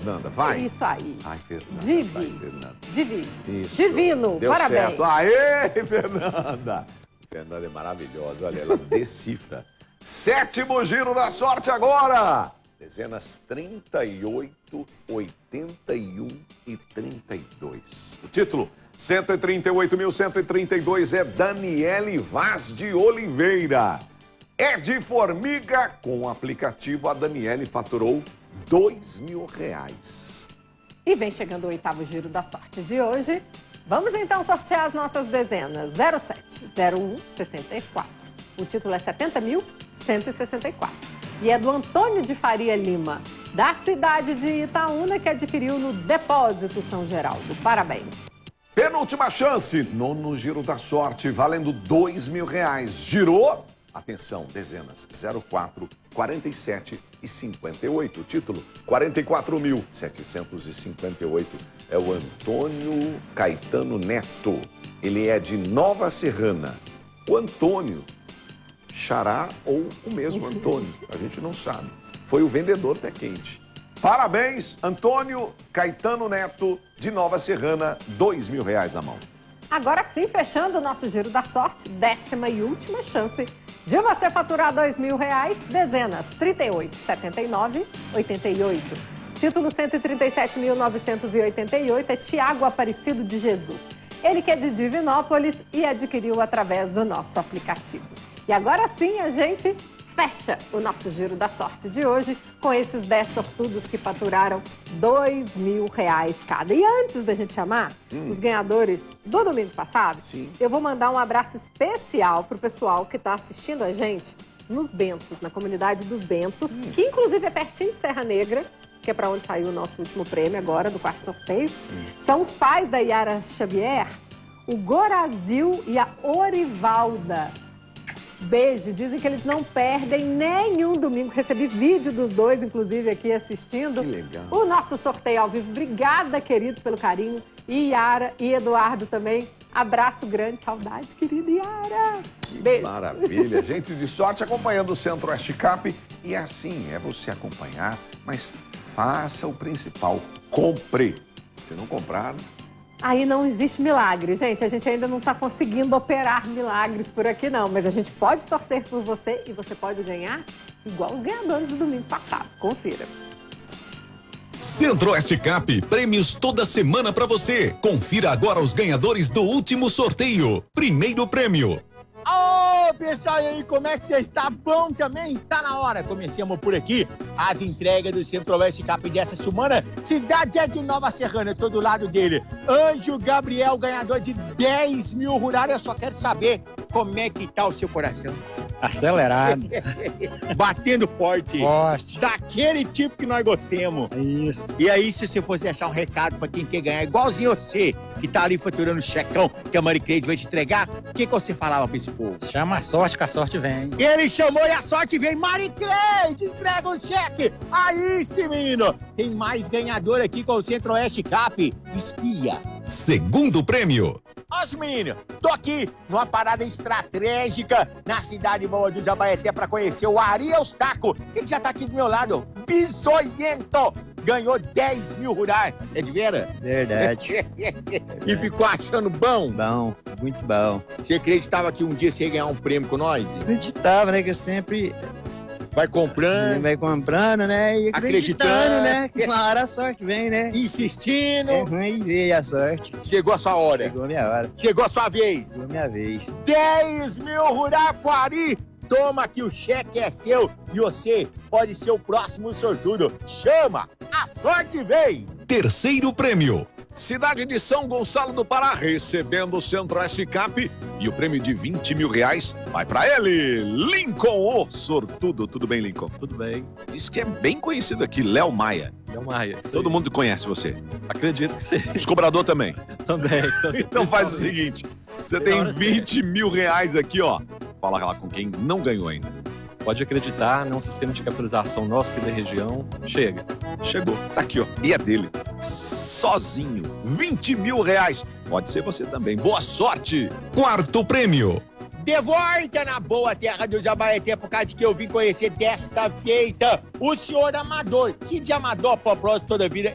Fernanda, vai. Isso aí. Ai, Fernanda. Divi. Vai, Fernanda. Divino. Isso. Divino, Deu parabéns. certo. Aê, Fernanda. Fernanda é maravilhosa, olha, ela decifra. Sétimo giro da sorte agora. Dezenas 38, 81 e 32. O título, 138.132, é Daniele Vaz de Oliveira. É de Formiga. Com o aplicativo, a Daniele faturou R$2.000. E vem chegando o oitavo giro da sorte de hoje. Vamos então sortear as nossas dezenas. 07, 01, 64. O título é 70.164. E é do Antônio de Faria Lima, da cidade de Itaúna, que adquiriu no Depósito São Geraldo. Parabéns. Penúltima chance, nono giro da sorte, valendo R$2.000. Girou, atenção, dezenas 04, 47 e 58. O título, 44.758. É o Antônio Caetano Neto. Ele é de Nova Serrana. O Antônio, Xará ou o mesmo Antônio, a gente não sabe. Foi o vendedor pé quente. Parabéns, Antônio Caetano Neto, de Nova Serrana, R$2.000 na mão. Agora sim, fechando o nosso giro da sorte, décima e última chance de você faturar R$2.000, dezenas 38, 79, 88. Título 137.988 é Tiago Aparecido de Jesus. Ele que é de Divinópolis e adquiriu através do nosso aplicativo. E agora sim a gente fecha o nosso giro da sorte de hoje com esses 10 sortudos que faturaram R$2.000 cada. E antes da gente chamar os ganhadores do domingo passado, eu vou mandar um abraço especial para o pessoal que está assistindo a gente nos Bentos, na comunidade dos Bentos, que inclusive é pertinho de Serra Negra, que é para onde saiu o nosso último prêmio agora, do quarto sorteio. São os pais da Yara Xavier, o Gorazil e a Orivalda. Beijo, dizem que eles não perdem nenhum domingo. Recebi vídeo dos dois, inclusive, aqui assistindo. Que legal. O nosso sorteio ao vivo. Obrigada, queridos, pelo carinho. E Yara e Eduardo também. Abraço grande, saudade, querida Yara. Beijo. Maravilha, gente de sorte acompanhando o Centro-Oeste Cap. E assim, é você acompanhar, mas faça o principal, compre. Se não comprar... Aí não existe milagre, gente. A gente ainda não está conseguindo operar milagres por aqui, não. Mas a gente pode torcer por você e você pode ganhar igual os ganhadores do domingo passado. Confira. Centro-Oeste Cap, prêmios toda semana para você. Confira agora os ganhadores do último sorteio. Primeiro prêmio. Ô, pessoal, e aí, como é que você está? Bom também? Tá na hora. Comecemos por aqui as entregas do Centro-Oeste Cap dessa semana. Cidade é de Nova Serrana, eu tô do lado dele. Anjo Gabriel, ganhador de R$10.000. Eu só quero saber como é que tá o seu coração. Acelerado. Batendo forte. Forte. Daquele tipo que nós gostemos. Isso. E aí, se você fosse deixar um recado pra quem quer ganhar, igualzinho você, que tá ali faturando o checão que a Maricrede vai te entregar, o que você falava pra esse povo? Chama a sorte que a sorte vem. Ele chamou e a sorte vem. Maricrede, entrega um cheque. Aí sim, menino. Tem mais ganhador aqui com o Centro-Oeste Cap. Espia. Segundo prêmio. Nossa, menino, tô aqui numa parada estratégica na cidade boa do Jabaeté pra conhecer o Ari Eustáquio. Ele já tá aqui do meu lado, bisoiento. Ganhou R$10.000. É de vera? Verdade. E ficou achando bom? Bom, muito bom. Você acreditava que um dia você ia ganhar um prêmio com nós? Acreditava, né? Que eu sempre vai comprando, né? E acreditando, né? Que uma hora a sorte vem, né? Insistindo. E veio a sorte. Chegou a sua hora. Chegou a minha hora. Chegou a sua vez. Chegou a minha vez. R$10.000 pro Ari. Toma aqui, o cheque é seu e você pode ser o próximo sortudo. Chama, a sorte vem! Terceiro prêmio. Cidade de São Gonçalo do Pará, recebendo o Centro-Oeste Cap. E o prêmio de R$20.000 vai pra ele, Lincoln, o sortudo. Tudo bem, Lincoln? Tudo bem. Isso que é bem conhecido aqui, Léo Maia. Léo Maia. Todo mundo conhece você. Acredito que sim. Os cobrador também. Também. Então faz o seguinte, você tem R$20.000 aqui, ó. Fala lá com quem não ganhou ainda. Pode acreditar, não sistema de capitalização nosso aqui da região. Chega. Chegou, tá aqui, ó. E é dele. Sozinho. R$20.000. Pode ser você também. Boa sorte. Quarto prêmio. De volta na boa terra do Jabaeté, por causa de que eu vim conhecer desta feita o senhor Amador. Que de Amador, propósito toda a vida.